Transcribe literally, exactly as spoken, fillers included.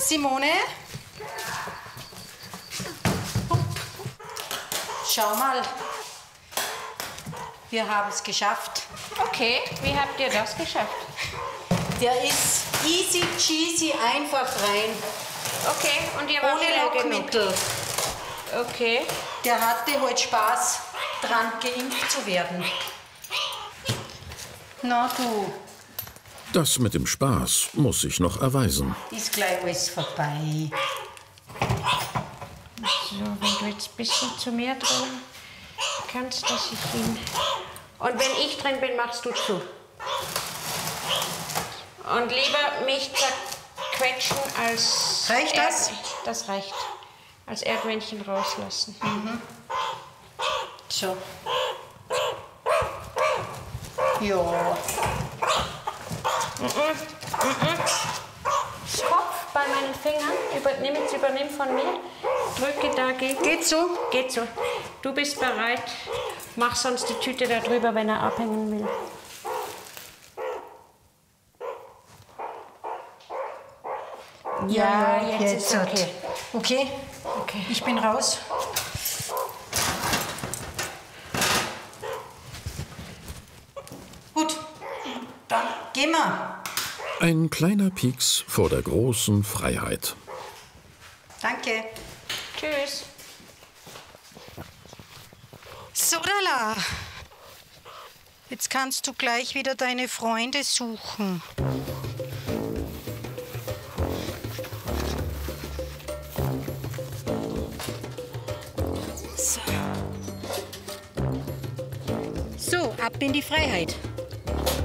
Simone? Schau mal. Wir haben es geschafft. Okay, wie habt ihr das geschafft? Der ist easy cheesy einfach rein. Okay, und ihr wart Ohne schnell Lockmittel. genug. Okay. Der hatte heute Spaß dran, geimpft zu werden. Na du. Das mit dem Spaß muss sich noch erweisen. Ist gleich alles vorbei. So, wenn du jetzt ein bisschen zu mir drin kannst, dass ich ihn... Und wenn ich drin bin, machst du zu. Und lieber mich zerquetschen als... Reicht das? Erd das reicht. Als Erdmännchen rauslassen. Mhm. So. Ja. Mhm. Mhm. Kopf bei meinen Fingern. Übernimm, jetzt übernimm von mir. Drücke dagegen. Geht so? Geht so. Du bist bereit. Mach sonst die Tüte da drüber, wenn er abhängen will. Ja, ja, jetzt, jetzt ist okay. Okay? Okay. Ich bin raus. Gut, dann gehen wir. Ein kleiner Pieks vor der großen Freiheit. Danke. Tschüss. Sodala. Jetzt kannst du gleich wieder deine Freunde suchen. So. So, ab in die Freiheit.